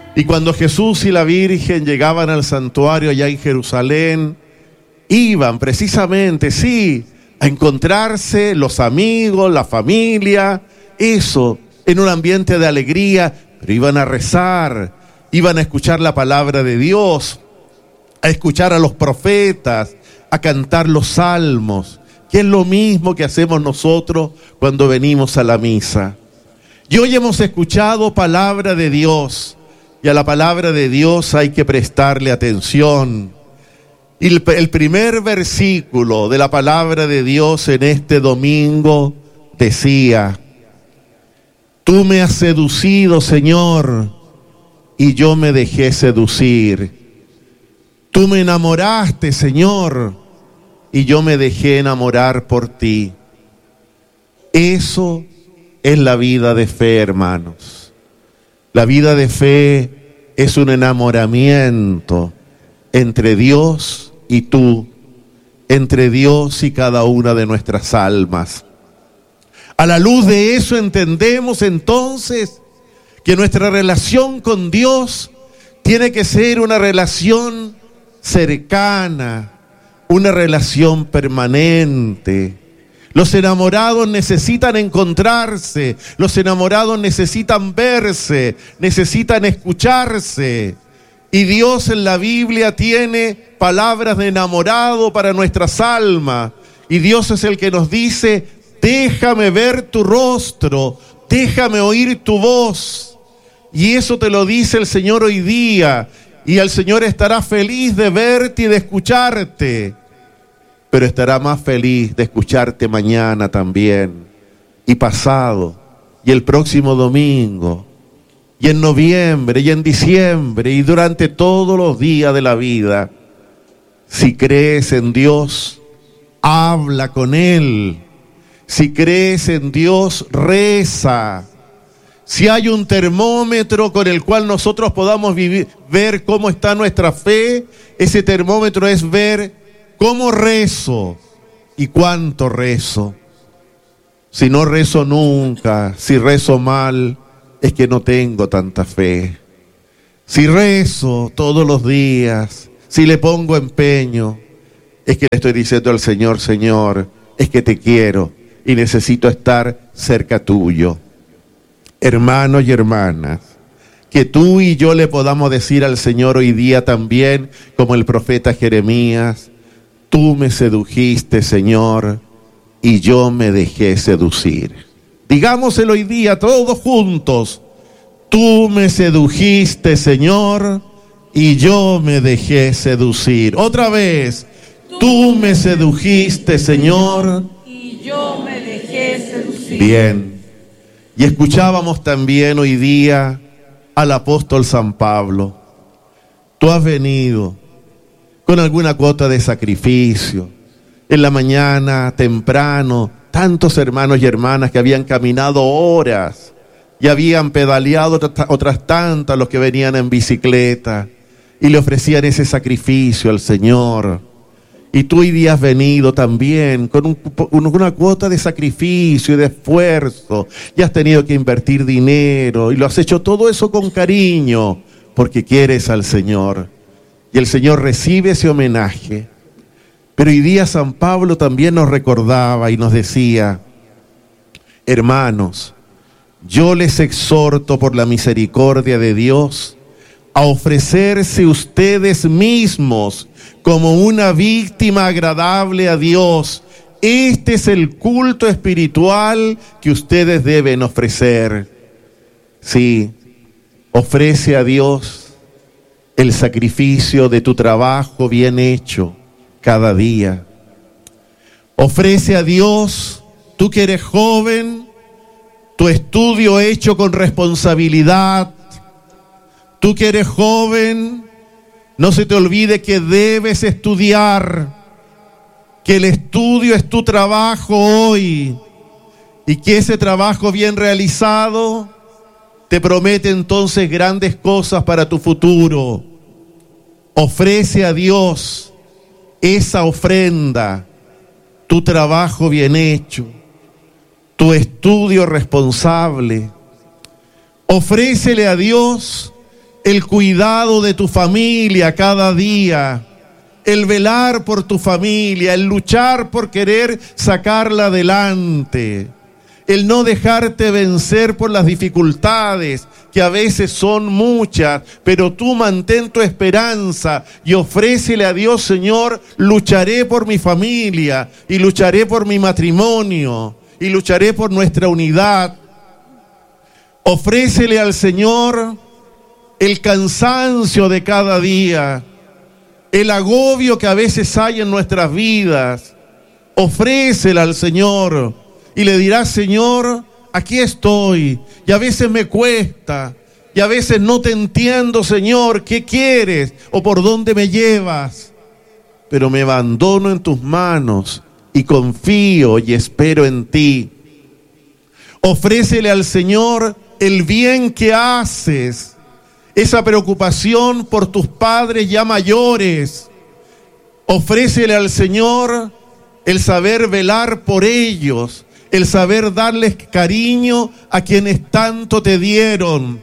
Y cuando Jesús y la Virgen llegaban al santuario allá en Jerusalén, iban precisamente, sí, a encontrarse los amigos, la familia, eso, en un ambiente de alegría, pero iban a rezar, iban a escuchar la palabra de Dios, a escuchar a los profetas, a cantar los salmos, que es lo mismo que hacemos nosotros cuando venimos a la misa. Y hoy hemos escuchado palabra de Dios, y a la palabra de Dios hay que prestarle atención. Y el primer versículo de la palabra de Dios en este domingo decía: tú me has seducido, Señor, y yo me dejé seducir. Tú me enamoraste, Señor, y yo me dejé enamorar por ti. Eso es la vida de fe, hermanos. La vida de fe es un enamoramiento entre Dios y tú, entre Dios y cada una de nuestras almas. A la luz de eso entendemos entonces que nuestra relación con Dios tiene que ser una relación cercana, una relación permanente. Los enamorados necesitan encontrarse, los enamorados necesitan verse, necesitan escucharse. Y Dios en la Biblia tiene palabras de enamorado para nuestras almas. Y Dios es el que nos dice: déjame ver tu rostro, déjame oír tu voz. Y eso te lo dice el Señor hoy día. Y el Señor estará feliz de verte y de escucharte. Pero estará más feliz de escucharte mañana también, y pasado, y el próximo domingo, y en noviembre, y en diciembre, y durante todos los días de la vida. Si crees en Dios, habla con Él. Si crees en Dios, reza. Si hay un termómetro con el cual nosotros podamos ver cómo está nuestra fe, ese termómetro es ver cómo rezo y cuánto rezo. Si no rezo nunca, si rezo mal, es que no tengo tanta fe. Si rezo todos los días, si le pongo empeño, es que le estoy diciendo al Señor: Señor, es que te quiero y necesito estar cerca tuyo. Hermanos y hermanas, que tú y yo le podamos decir al Señor hoy día también, como el profeta Jeremías: tú me sedujiste, Señor, y yo me dejé seducir. Digámoselo hoy día todos juntos: tú me sedujiste, Señor, y yo me dejé seducir. Otra vez: tú me sedujiste, Señor, y yo me dejé seducir. Bien. Y escuchábamos también hoy día al apóstol San Pablo. Tú has venido con alguna cuota de sacrificio. En la mañana, temprano, tantos hermanos y hermanas que habían caminado horas y habían pedaleado otras tantas, los que venían en bicicleta, y le ofrecían ese sacrificio al Señor. Y tú hoy día has venido también con una cuota de sacrificio y de esfuerzo, y has tenido que invertir dinero, y lo has hecho todo eso con cariño, porque quieres al Señor. Y el Señor recibe ese homenaje. Pero hoy día San Pablo también nos recordaba y nos decía: hermanos, yo les exhorto por la misericordia de Dios a ofrecerse ustedes mismos como una víctima agradable a Dios. Este es el culto espiritual que ustedes deben ofrecer. Sí, ofrece a Dios el sacrificio de tu trabajo bien hecho cada día. Ofrece a Dios, tú que eres joven, tu estudio hecho con responsabilidad. Tú que eres joven, no se te olvide que debes estudiar, que el estudio es tu trabajo hoy, y que ese trabajo bien realizado te promete entonces grandes cosas para tu futuro. Ofrece a Dios esa ofrenda, tu trabajo bien hecho, tu estudio responsable. Ofrécele a Dios el cuidado de tu familia cada día, el velar por tu familia, el luchar por querer sacarla adelante, el no dejarte vencer por las dificultades, que a veces son muchas, pero tú mantén tu esperanza y ofrécele a Dios: Señor, lucharé por mi familia, y lucharé por mi matrimonio, y lucharé por nuestra unidad. Ofrécele al Señor el cansancio de cada día, el agobio que a veces hay en nuestras vidas. Ofrécele al Señor y le dirás: Señor, aquí estoy, y a veces me cuesta, y a veces no te entiendo, Señor, ¿qué quieres o por dónde me llevas? Pero me abandono en tus manos y confío y espero en ti. Ofrécele al Señor el bien que haces, esa preocupación por tus padres ya mayores. Ofrécele al Señor el saber velar por ellos, el saber darles cariño a quienes tanto te dieron.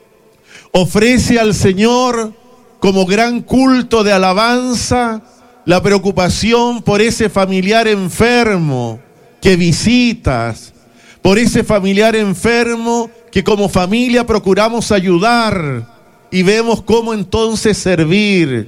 Ofrece al Señor como gran culto de alabanza la preocupación por ese familiar enfermo que visitas, por ese familiar enfermo que como familia procuramos ayudar y vemos cómo entonces servir.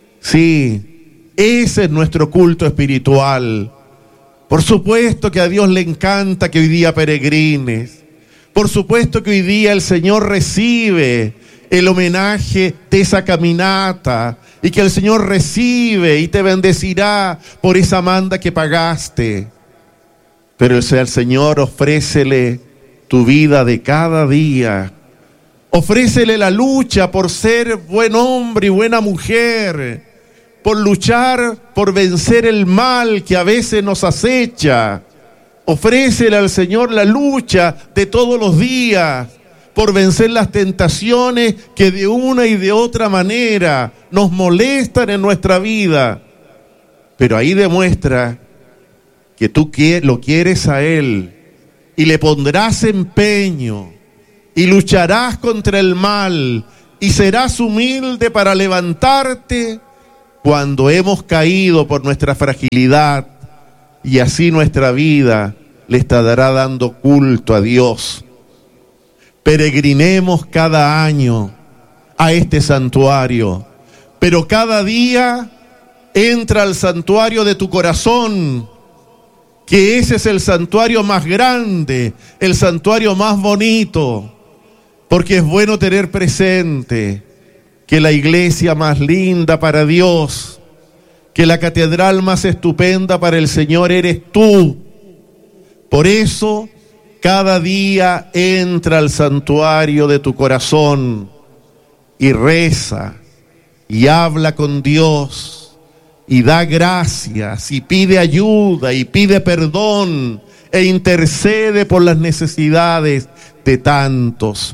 Sí, ese es nuestro culto espiritual. Por supuesto que a Dios le encanta que hoy día peregrines. Por supuesto que hoy día el Señor recibe el homenaje de esa caminata, y que el Señor recibe y te bendecirá por esa manda que pagaste. Pero el Señor, ofrécele tu vida de cada día. Ofrécele la lucha por ser buen hombre y buena mujer, por luchar, por vencer el mal que a veces nos acecha. Ofrécele al Señor la lucha de todos los días, por vencer las tentaciones que de una y de otra manera nos molestan en nuestra vida. Pero ahí demuestra que tú lo quieres a Él, y le pondrás empeño, y lucharás contra el mal, y serás humilde para levantarte cuando hemos caído por nuestra fragilidad, y así nuestra vida le estará dando culto a Dios. Peregrinemos cada año a este santuario, pero cada día entra al santuario de tu corazón, que ese es el santuario más grande, el santuario más bonito, porque es bueno tener presente que la iglesia más linda para Dios, que la catedral más estupenda para el Señor eres tú. Por eso, cada día entra al santuario de tu corazón y reza y habla con Dios y da gracias y pide ayuda y pide perdón e intercede por las necesidades de tantos.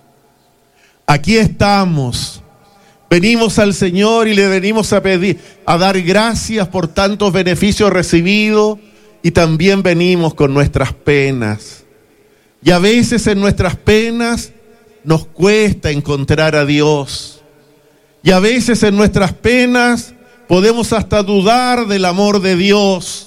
Aquí estamos, venimos al Señor y le venimos a pedir, a dar gracias por tantos beneficios recibidos, y también venimos con nuestras penas. Y a veces en nuestras penas nos cuesta encontrar a Dios. Y a veces en nuestras penas podemos hasta dudar del amor de Dios.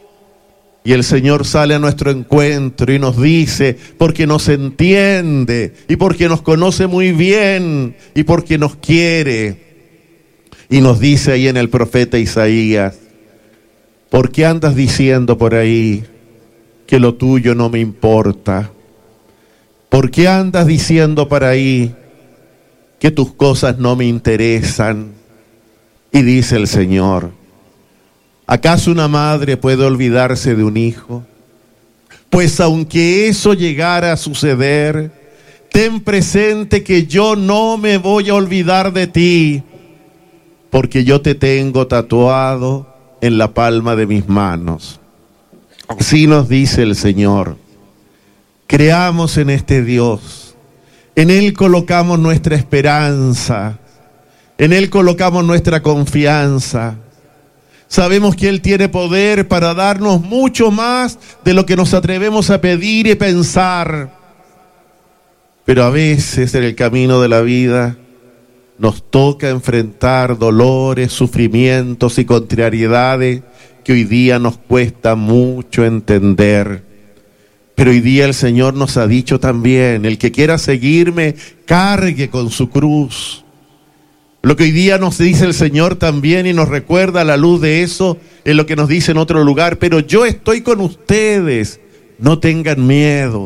Y el Señor sale a nuestro encuentro y nos dice, porque nos entiende y porque nos conoce muy bien y porque nos quiere. Y nos dice ahí en el profeta Isaías: ¿por qué andas diciendo por ahí que lo tuyo no me importa? ¿Por qué andas diciendo por ahí que tus cosas no me interesan? Y dice el Señor: ¿acaso una madre puede olvidarse de un hijo? Pues aunque eso llegara a suceder, ten presente que yo no me voy a olvidar de ti, porque yo te tengo tatuado en la palma de mis manos. Así nos dice el Señor. Creamos en este Dios, en Él colocamos nuestra esperanza, en Él colocamos nuestra confianza. Sabemos que Él tiene poder para darnos mucho más de lo que nos atrevemos a pedir y pensar. Pero a veces en el camino de la vida nos toca enfrentar dolores, sufrimientos y contrariedades que hoy día nos cuesta mucho entender. Pero hoy día el Señor nos ha dicho también, el que quiera seguirme, cargue con su cruz. Lo que hoy día nos dice el Señor también y nos recuerda a la luz de eso, es lo que nos dice en otro lugar, pero yo estoy con ustedes, no tengan miedo.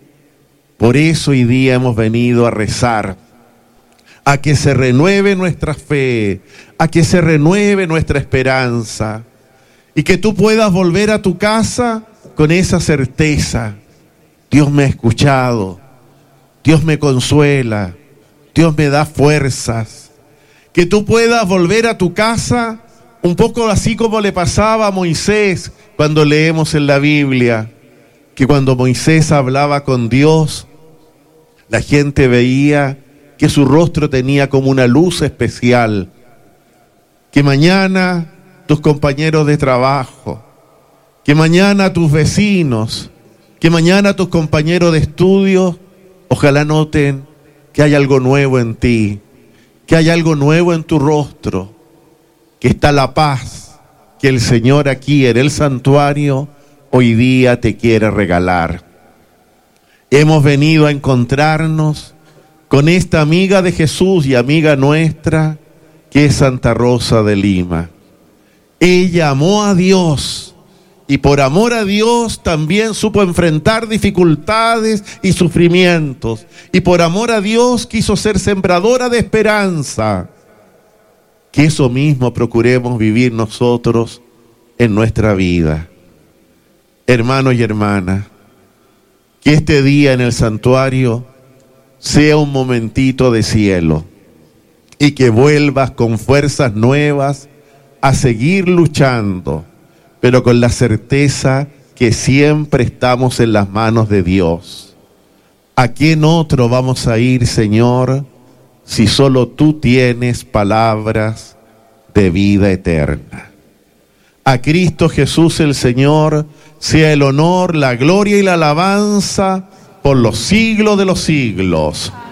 Por eso hoy día hemos venido a rezar, a que se renueve nuestra fe, a que se renueve nuestra esperanza, y que tú puedas volver a tu casa con esa certeza: Dios me ha escuchado, Dios me consuela, Dios me da fuerzas. Que tú puedas volver a tu casa un poco así como le pasaba a Moisés cuando leemos en la Biblia, que cuando Moisés hablaba con Dios, la gente veía que su rostro tenía como una luz especial. Que mañana tus compañeros de trabajo, que mañana tus vecinos, que mañana tus compañeros de estudio, ojalá noten que hay algo nuevo en ti, que hay algo nuevo en tu rostro, que está la paz que el Señor aquí en el santuario hoy día te quiere regalar. Hemos venido a encontrarnos con esta amiga de Jesús y amiga nuestra, que es Santa Rosa de Lima. Ella amó a Dios y por amor a Dios también supo enfrentar dificultades y sufrimientos. Y por amor a Dios quiso ser sembradora de esperanza. Que eso mismo procuremos vivir nosotros en nuestra vida. Hermanos y hermanas, que este día en el santuario sea un momentito de cielo y que vuelvas con fuerzas nuevas a seguir luchando, pero con la certeza que siempre estamos en las manos de Dios. ¿A quién otro vamos a ir, Señor, si solo tú tienes palabras de vida eterna? A Cristo Jesús el Señor sea el honor, la gloria y la alabanza por los siglos de los siglos.